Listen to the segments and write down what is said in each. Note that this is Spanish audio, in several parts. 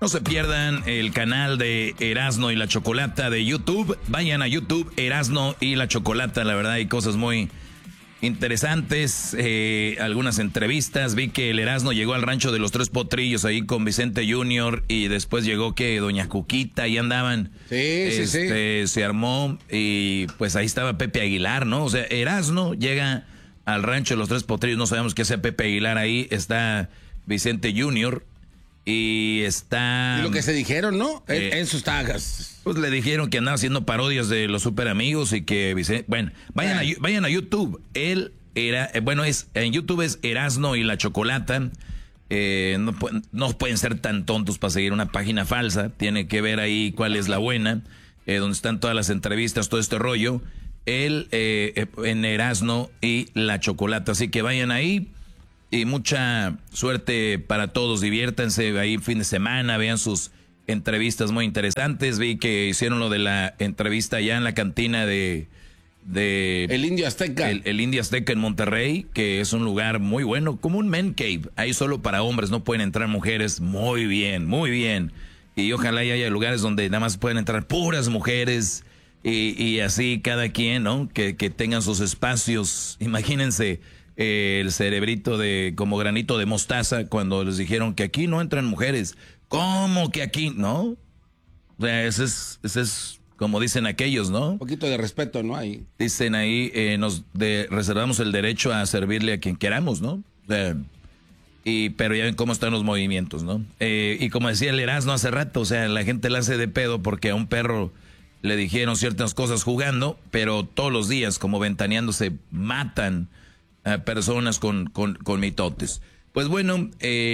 No se pierdan el canal de Erasno y la Chocolata de YouTube. Vayan a YouTube, Erasno y la Chocolata. La verdad hay cosas muy interesantes, algunas entrevistas. Vi que el Erasno llegó al rancho de los Tres Potrillos ahí con Vicente Junior y después llegó que Doña Cuquita y andaban. Sí. Se armó y pues ahí estaba Pepe Aguilar, ¿no? O sea, Erasno llega al rancho de los Tres Potrillos, no sabemos qué hace Pepe Aguilar ahí, está Vicente Junior. Y está... Y lo que se dijeron, ¿no? En sus tagas. Pues le dijeron que andaba haciendo parodias de los super amigos y que... Bueno, vayan a YouTube. Él era... en YouTube es Erasno y la Chocolata. No pueden ser tan tontos para seguir una página falsa. Tiene que ver ahí cuál es la buena. Donde están todas las entrevistas, todo este rollo. Él en Erasno y la Chocolata. Así que vayan ahí. Y mucha suerte para todos, diviértanse ahí fin de semana, vean sus entrevistas muy interesantes. Vi que hicieron lo de la entrevista ya en la cantina de el Indio Azteca. El Indio Azteca en Monterrey, que es un lugar muy bueno, como un man cave, ahí solo para hombres, no pueden entrar mujeres. Muy bien, muy bien. Y ojalá y haya lugares donde nada más pueden entrar puras mujeres y así cada quien, ¿no? Que tengan sus espacios. Imagínense el cerebrito como granito de mostaza cuando les dijeron que aquí no entran mujeres. ¿Cómo que aquí? ¿No? O sea, ese es como dicen aquellos, ¿no? Un poquito de respeto, ¿no? Ahí. Dicen ahí, reservamos el derecho a servirle a quien queramos, ¿no? O sea, pero ya ven cómo están los movimientos, ¿no? Y como decía el Erasmo hace rato, o sea, la gente le hace de pedo porque a un perro le dijeron ciertas cosas jugando, pero todos los días, como ventaneándose, matan a personas con mitotes. Pues bueno,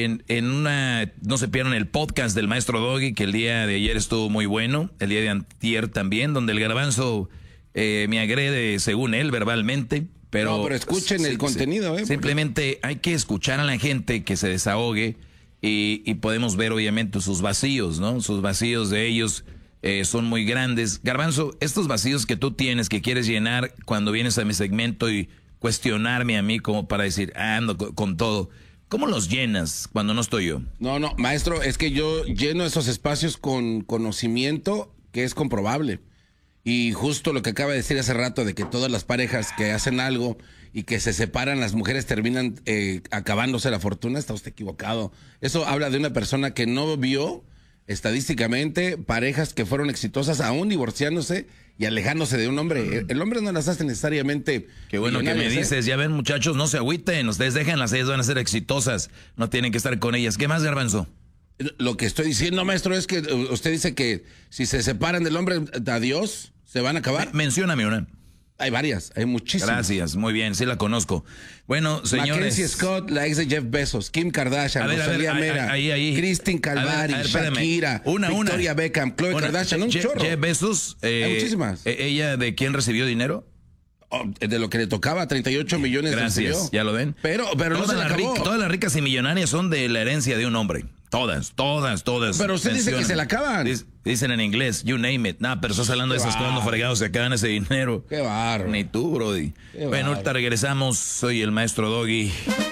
no se pierdan el podcast del Maestro Doggy, que el día de ayer estuvo muy bueno, el día de antier también, donde el Garbanzo me agrede según él verbalmente, pero escuchen el contenido, simplemente hay que escuchar a la gente que se desahogue y podemos ver obviamente sus vacíos, ¿no? Sus vacíos de ellos son muy grandes. Garbanzo, estos vacíos que tú tienes, que quieres llenar cuando vienes a mi segmento y cuestionarme a mí como para decir, ando con todo. ¿Cómo los llenas cuando no estoy yo? No, maestro, es que yo lleno esos espacios con conocimiento que es comprobable. Y justo lo que acaba de decir hace rato de que todas las parejas que hacen algo y que se separan, las mujeres terminan acabándose la fortuna, está usted equivocado. Eso habla de una persona que no vio estadísticamente parejas que fueron exitosas aún divorciándose y alejándose de un hombre. El hombre no las hace necesariamente. Qué bueno que me dices. Ya ven, muchachos, no se agüiten. Ustedes déjenlas, ellas van a ser exitosas. No tienen que estar con ellas. ¿Qué más, Garbanzo? Lo que estoy diciendo, maestro, es que usted dice que si se separan del hombre, adiós, se van a acabar. Mencióname una. Hay varias, hay muchísimas. Gracias, muy bien, sí la conozco. Bueno, señores. Mackenzie Scott, la ex de Jeff Bezos, Kim Kardashian, Rosalía Mera, Christine Calvari, Shakira, Victoria Beckham, Khloe Kardashian, un chorro. Jeff Bezos, hay muchísimas. ¿Ella de quién recibió dinero? De lo que le tocaba, 38 millones. Gracias, ¿ya lo ven? Pero no se la acabó. Todas las ricas y millonarias son de la herencia de un hombre. Todas. Pero usted dice que se la acaban. Dicen en inglés, you name it. pero estás hablando de esas cuando fregados se acaban ese dinero. Qué barro. Ni tú, brody. Bueno, ahorita regresamos. Soy el Maestro Doggy.